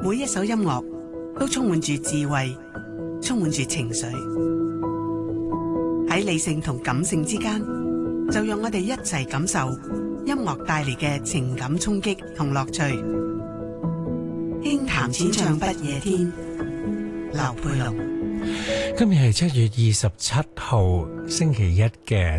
每一首音樂都充滿住智慧，充滿住情緒。喺理性同感性之間，就讓我哋一齊感受音樂帶嚟嘅情感衝擊同樂趣。輕談淺唱不夜天，劉佩龍。 今日係7月27號星期一嘅